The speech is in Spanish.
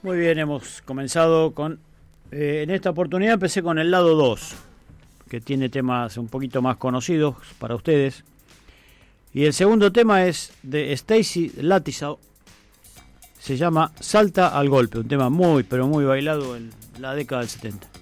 Muy bien, hemos comenzado con... en esta oportunidad empecé con el lado 2, que tiene temas un poquito más conocidos para ustedes. Y el segundo tema es de Stacy Lattisaw. Se llama Salta al Golpe, un tema muy, pero muy bailado en la década del 70.